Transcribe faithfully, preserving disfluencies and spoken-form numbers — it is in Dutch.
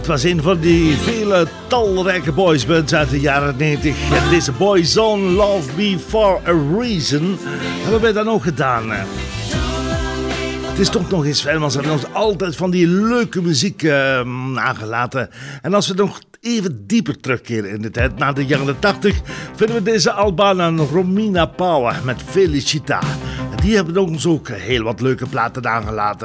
Het was een van die vele talrijke boysbands uit de jaren negentig. En deze Boyzone, Love Me For A Reason, hebben wij dan ook gedaan. Het is toch nog eens fijn, want ze hebben ons altijd van die leuke muziek uh, nagelaten. En als we nog even dieper terugkeren in de tijd, na de jaren tachtig, vinden we deze Albanen Romina Power met Felicita. En die hebben ons ook heel wat leuke platen nagelaten.